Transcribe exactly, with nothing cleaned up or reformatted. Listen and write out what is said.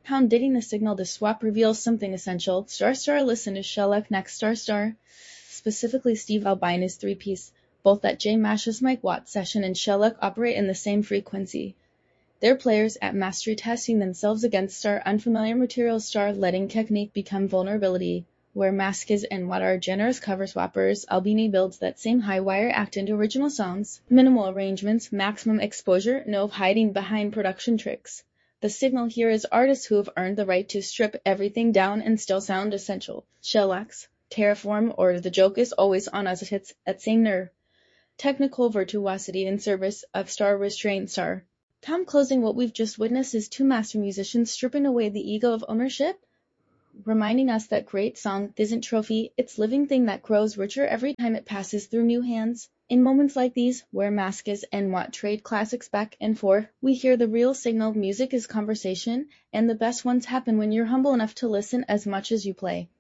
Pound-ditting the signal to swap reveals something essential. Star star, listen to Shellac next star star. Specifically Steve Albina's three-piece. Both that J Mash's Mike Watt session and Shellac operate in the same frequency. They're players at mastery testing themselves against star unfamiliar material star letting technique become vulnerability. Where Masques and Watt are generous cover swappers, Albini builds that same high wire act into original songs. Minimal arrangements, maximum exposure, no hiding behind production tricks. The signal here is artists who have earned the right to strip everything down and still sound essential. Shellacs, Terraform, or The Joke is always on as it hits at same nerve. Technical virtuosity in service of star restraint star. Tom, closing what we've just witnessed is two master musicians stripping away the ego of ownership, reminding us that great song isn't trophy, it's living thing that grows richer every time it passes through new hands. In moments like these, where Masques and Watt trade classics back and forth, we hear the real signal music is conversation, and the best ones happen when you're humble enough to listen as much as you play.